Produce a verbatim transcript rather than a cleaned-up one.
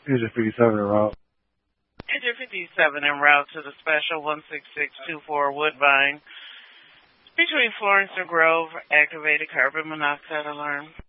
Engine fifty-seven en route. Engine fifty-seven en route to the special one six six two four Woodbine between Florence and Grove. Activated carbon monoxide alarm.